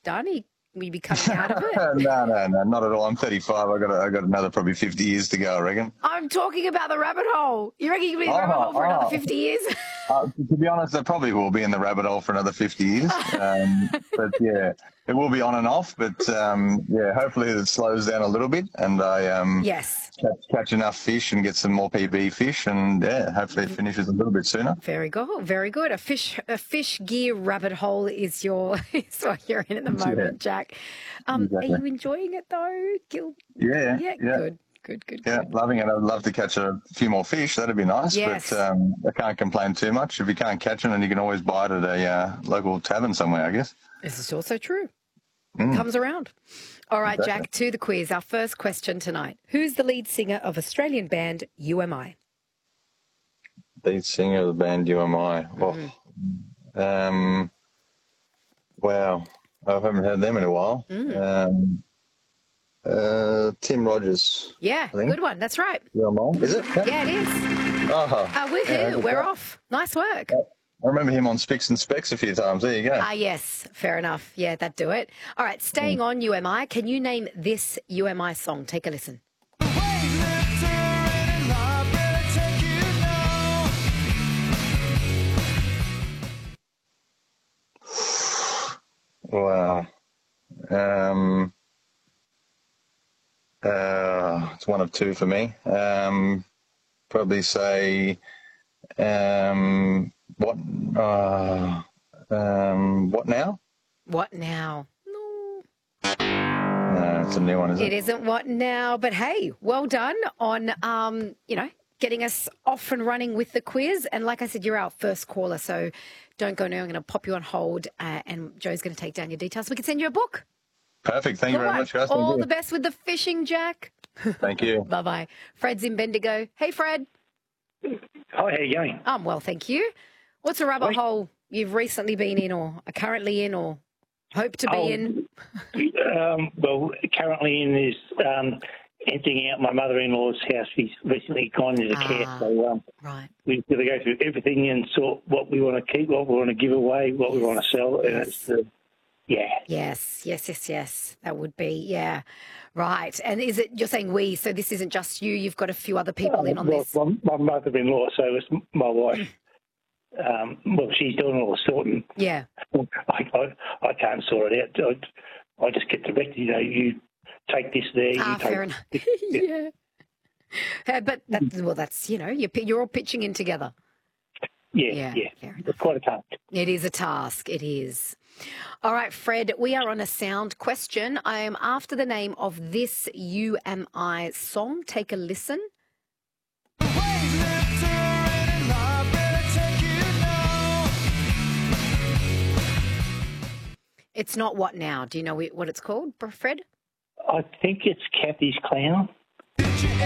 done? Will you be coming out of it? No, not at all. I'm 35. I got another probably 50 years to go, I reckon. I'm talking about the rabbit hole. You reckon you can be in the rabbit hole for another 50 years? To be honest, I probably will be in the rabbit hole for another 50 years. But yeah, it will be on and off. But yeah, hopefully it slows down a little bit, and I yes, catch enough fish and get some more PB fish, and yeah, hopefully it finishes a little bit sooner. Very good, very good. A fish gear rabbit hole is what you're in at the moment, Jack. Exactly. Are you enjoying it though, Gil? Yeah. Good. Yeah, loving it. I'd love to catch a few more fish. That'd be nice. Yes. But I can't complain too much. If you can't catch them, then you can always buy it at a local tavern somewhere, I guess. This is also true. Comes around. All right, Exactly. Jack, to the quiz. Our first question tonight. Who's the lead singer of Australian band UMI? Lead singer of the band UMI. Wow. I haven't heard them in a while. Tim Rogers. Yeah, good one. That's right. UMI. Is it? Yeah, it is. Woohoo. We're off. Nice work. I remember him on Spicks and Specks a few times. There you go. Yes. Fair enough. Yeah, that'd do it. All right, staying on UMI, can you name this UMI song? Take a listen. Wow. It's one of two for me. Probably say, what now? What now? No, it's a new one, isn't it? It isn't what now, but hey, well done on, getting us off and running with the quiz. And like I said, you're our first caller, so don't go now. I'm going to pop you on hold, and Joe's going to take down your details. We can send you a book. Perfect. Thank you very much, guys. All the best with the fishing, Jack. Thank you. Bye-bye. Fred's in Bendigo. Hey, Fred. Hi, how are you going? I'm well, thank you. What's a rabbit hole you've recently been in or are currently in or hope to be in? Well, currently in is emptying out my mother-in-law's house. She's recently gone into care, so right. We've got to go through everything and sort what we want to keep, what we want to give away, what we want to sell, and it's Yes. That would be, right. And is it, you're saying we, so this isn't just you, you've got a few other people in on this? My mother-in-law, so it's my wife. She's doing all the sorting. Yeah. I can't sort it out. I just get directed, you take this there. You take fair enough. Yeah. But that's, you're all pitching in together. Yeah. Fair enough. It's quite a task. It is a task. It is. All right, Fred, we are on a sound question. I am after the name of this UMI song. Take a listen. It's not what now? Do you know what it's called, Fred? I think it's Kathy's Clown.